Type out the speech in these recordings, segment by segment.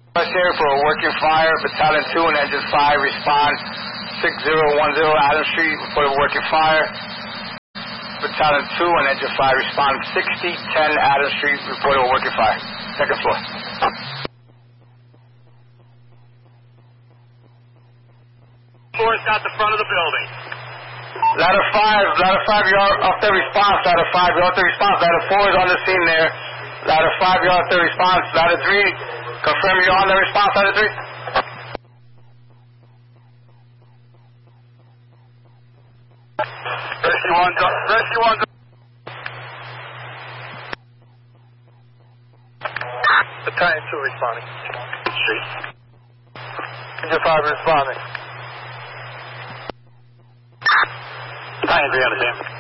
Here for a working fire. Battalion 2 and Engine 5 respond 6010 Adams Street for a working fire. Battalion 2 and Engine 5 respond 6010 Adams Street report a working fire. Second floor. Floor is not the front of the building. Ladder 5, you're off the response. Ladder 5, you're off the response. Ladder 4 is on the scene there. Ladder 5, you're off the response. Ladder 3, confirm you're on the response. Ladder 3. Rescue 1. Battalion 2 responding. Street. Engine 5 responding. Battalion 3 on the scene.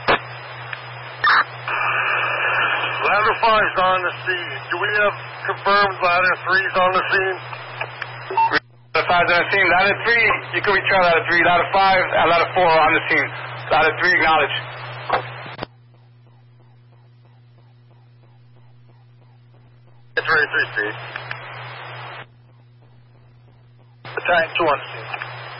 Ladder 5 is on the scene. Do we have confirmed Ladder 3 is on the scene? Ladder 5 is on the scene. Ladder 3, you can return Ladder 3. Ladder 5 and Ladder 4 are on the scene. Ladder 3, acknowledge. It's ready 3 speed. Battalion 2 on the scene.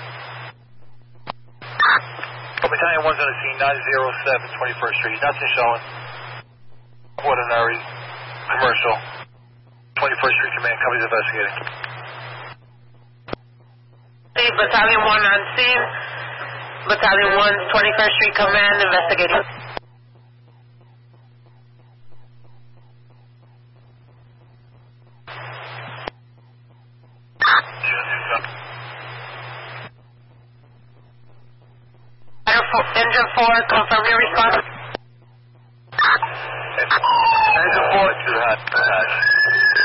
Battalion 1's on the scene, 907 21st Street. Nothing showing. Ordinary, commercial. 21st Street Command Company's investigating. Battalion 1 on scene. Battalion 1's 21st Street Command investigating. Engine 4, confirm your response. Engine 4 to that.